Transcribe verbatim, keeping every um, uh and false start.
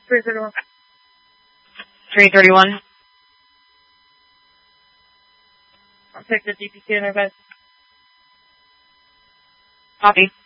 three thirty-one. three thirty-one. I'll take the D P C in there, guys. Copy.